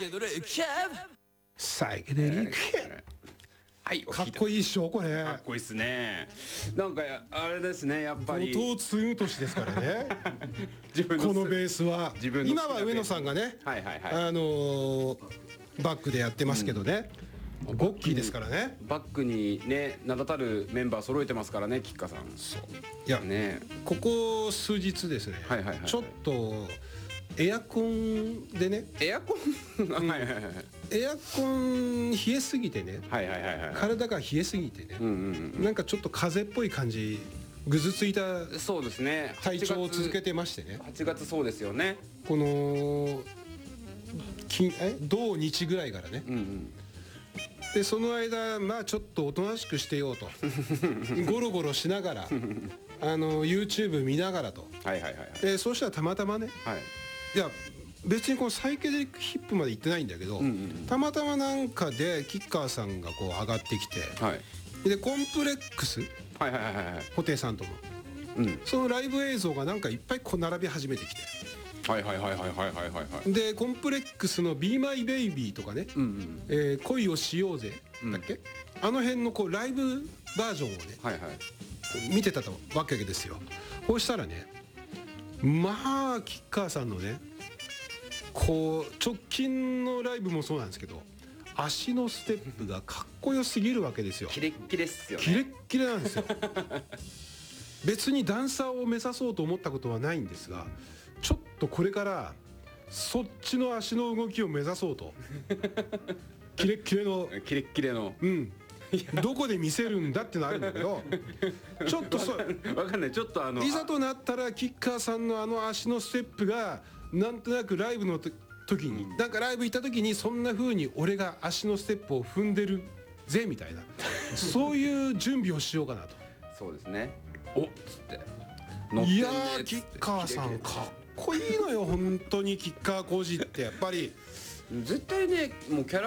ケデリックシェフ。 サイケデリックはい、 かっこいいっしょこれ。 かっこいいっすね。なんかあれですね、やっぱり後藤継年ですからね自分のこのベースは自分の今は上野さんがね、 はいはいはいバックでやってますけどね、ゴッキーですからね。 バックにね名だたるメンバー揃えてますからね、吉川さん。 そういや、 ね、 ここ数日ですね、 はいはいはい、 ちょっとエアコンでね、 エアコンはいはいはいエアコン冷えすぎてね、 はいはいはいはい、 体が冷えすぎてね、 うんうんうん、 なんかちょっと風邪っぽい感じ、ぐずついたそうですね、 体調を続けてましてね。 8月そうですよね。 この土日ぐらいからね、 うんうん、 でその間まあちょっとおとなしくしてようとゴロゴロしながらYouTube 見ながらと、 はいはいはいはい、 そうしたらたまたまね、 はい、 いや別にこのサイケデリックヒップまで行ってないんだけど、 うんうんうん、 たまたまなんかで吉川さんがこう上がってきて、 はい、 でコンプレックス、 はいはいはいはい、 布袋さんとの、うん、そのライブ映像がなんかいっぱいこう並び始めてきて、 はいはいはいはいはいはいはいでコンプレックスの Be My Baby とかね、 うんうん、 恋をしようぜだっけ、あの辺のこうライブバージョンをね、 はいはい、 見てたわけですよ。こうしたらね、まあ吉川さんのね、こう直近のライブもそうなんですけど、足のステップがかっこよすぎるわけですよ。 キレッキレっすよね。 キレッキレなんですよ別にダンサーを目指そうと思ったことはないんですが、ちょっとこれからそっちの足の動きを目指そうとキレッキレのキレッキレの、 うん、どこで見せるんだってのあるんだけどちょっとわかんない、ちょっといざとなったら吉川さんの足のステップがなんとなくライブの時に、なんかライブ行った時にそんな風に俺が足のステップを踏んでるぜみたいなそういう準備をしようかなと。 そうですね、おっつっていやー吉川さんかっこいいのよ本当に。吉川晃司ってやっぱり絶対ね、もうキャラ